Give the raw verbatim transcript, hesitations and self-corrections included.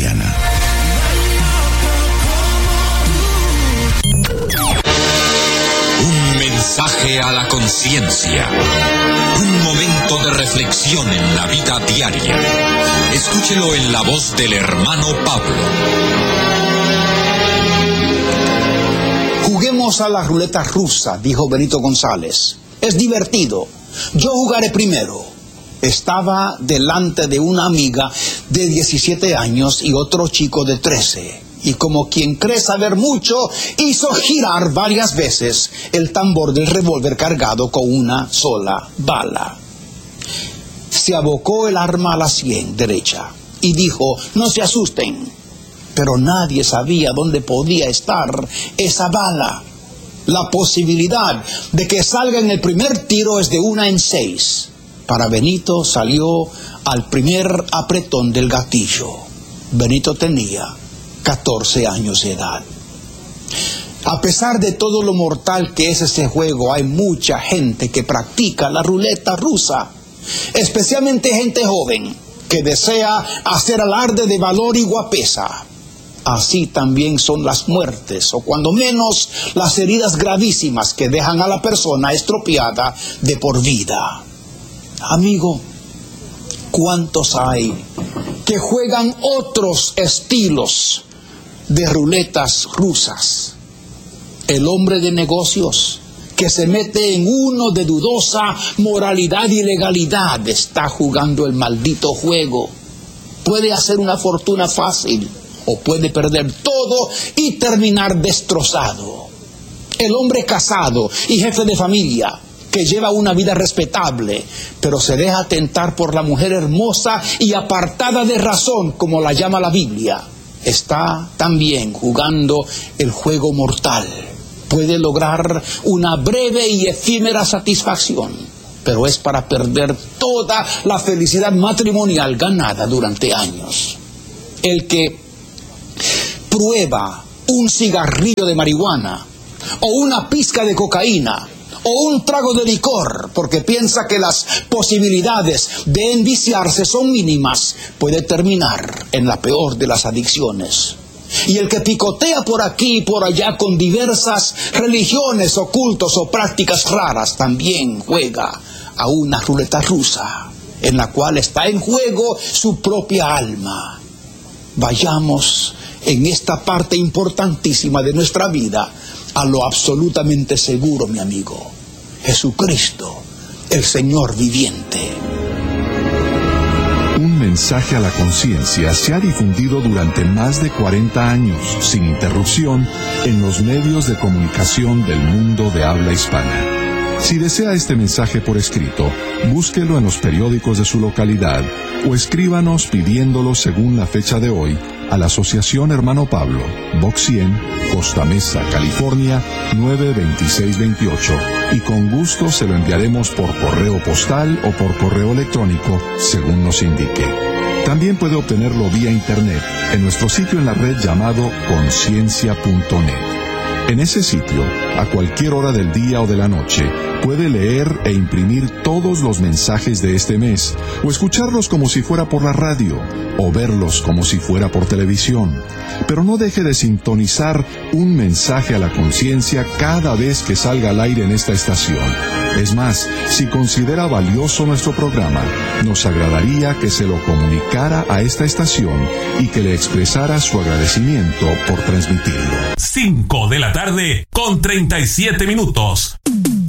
mañana. Un mensaje a la conciencia. Un momento de reflexión en la vida diaria. Escúchelo en la voz del hermano Pablo. Juguemos a la ruleta rusa, dijo Benito González. Es divertido. Yo jugaré primero. Estaba delante de una amiga de diecisiete años y otro chico de trece. Y como quien cree saber mucho, hizo girar varias veces el tambor del revólver cargado con una sola bala. Se abocó el arma a la sien derecha y dijo, no se asusten. Pero nadie sabía dónde podía estar esa bala. La posibilidad de que salga en el primer tiro es de una en seis. Para Benito salió al primer apretón del gatillo. Benito tenía catorce años de edad. A pesar de todo lo mortal que es ese juego, hay mucha gente que practica la ruleta rusa, especialmente gente joven que desea hacer alarde de valor y guapesa. Así también son las muertes, o cuando menos las heridas gravísimas que dejan a la persona estropeada de por vida. Amigo, ¿cuántos hay que juegan otros estilos de ruletas rusas? El hombre de negocios que se mete en uno de dudosa moralidad y legalidad está jugando el maldito juego. Puede hacer una fortuna fácil o puede perder todo y terminar destrozado. El hombre casado y jefe de familia que lleva una vida respetable, pero se deja tentar por la mujer hermosa y apartada de razón, como la llama la Biblia, está también jugando el juego mortal. Puede lograr una breve y efímera satisfacción, pero es para perder toda la felicidad matrimonial ganada durante años. El que prueba un cigarrillo de marihuana, o una pizca de cocaína, o un trago de licor, porque piensa que las posibilidades de enviciarse son mínimas, puede terminar en la peor de las adicciones. Y el que picotea por aquí y por allá con diversas religiones, o cultos o prácticas raras, también juega a una ruleta rusa, en la cual está en juego su propia alma. Vayamos en esta parte importantísima de nuestra vida a lo absolutamente seguro, mi amigo. Jesucristo, el Señor viviente. Un mensaje a la conciencia se ha difundido durante más de cuarenta años, sin interrupción, en los medios de comunicación del mundo de habla hispana. Si desea este mensaje por escrito, búsquelo en los periódicos de su localidad o escríbanos pidiéndolo según la fecha de hoy a la Asociación Hermano Pablo, Box cien, Costa Mesa, California, nueve dos seis dos ocho, y con gusto se lo enviaremos por correo postal o por correo electrónico, según nos indique. También puede obtenerlo vía internet en nuestro sitio en la red llamado conciencia punto net. En ese sitio, a cualquier hora del día o de la noche, puede leer e imprimir todos los mensajes de este mes, o escucharlos como si fuera por la radio, o verlos como si fuera por televisión. Pero no deje de sintonizar un mensaje a la conciencia cada vez que salga al aire en esta estación. Es más, si considera valioso nuestro programa, nos agradaría que se lo comunicara a esta estación y que le expresara su agradecimiento por transmitirlo. cinco de la tarde con treinta y siete minutos.